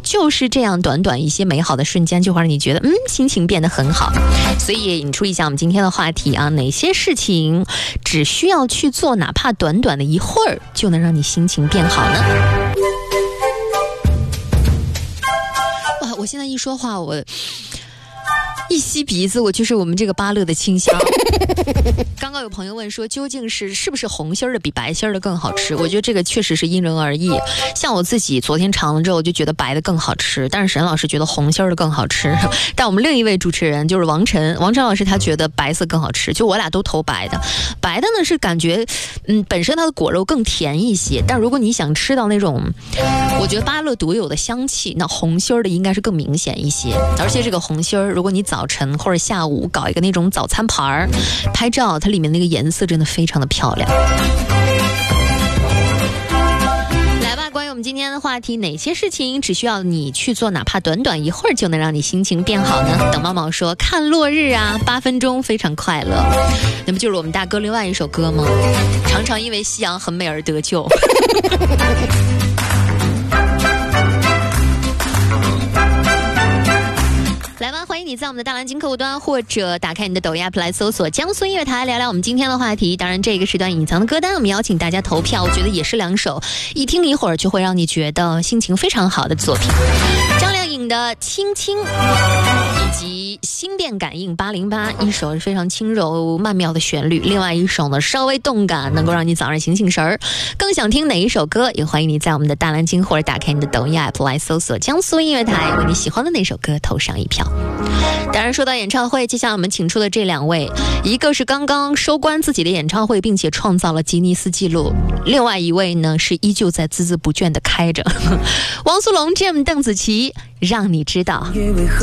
就是这样短短一些美好的瞬间，就会让你觉得心情变得很好。所以也引出一下我们今天的话题啊，哪些事情只需要去做，哪怕短短的一会儿，就能让你心情变好呢？哇，我现在一说话，我一吸鼻子，我就是我们这个芭乐的清香。刚刚有朋友问说，究竟是不是红心儿的比白心儿的更好吃？我觉得这个确实是因人而异。像我自己昨天尝了之后，我就觉得白的更好吃，但是沈老师觉得红心儿的更好吃。但我们另一位主持人就是王晨老师，他觉得白色更好吃。就我俩都投白的。白的呢是感觉本身它的果肉更甜一些，但如果你想吃到那种我觉得芭乐独有的香气，那红心儿的应该是更明显一些。而且这个红心儿，如果你早晨或者下午搞一个那种早餐盘儿拍照，它里面那个颜色真的非常的漂亮。来吧，关于我们今天的话题，哪些事情只需要你去做，哪怕短短一会儿就能让你心情变好呢？等猫猫说看落日啊，8分钟非常快乐。那不就是我们大哥另外一首歌吗？常常因为夕阳很美而得救。来吧，欢迎你在我们的大蓝鲸客户端，或者打开你的抖音 app 来搜索江苏音乐台，聊聊我们今天的话题。当然这个时段隐藏的歌单，我们邀请大家投票，我觉得也是2首一听一会儿就会让你觉得心情非常好的作品。张靓颖的轻轻，以及心电感应808，一首是非常轻柔曼妙的旋律，另外一首呢稍微动感，能够让你早上醒醒神儿。更想听哪一首歌，也欢迎你在我们的大蓝鲸或者打开你的抖音 app 来搜索江苏音乐台，为你喜欢的那首歌投上一票。当然说到演唱会，接下来我们请出的这2位，一个是刚刚收官自己的演唱会并且创造了吉尼斯纪录，另外一位呢是依旧在孜孜不倦地开着。王苏泷 Jam 邓紫棋，让你知道。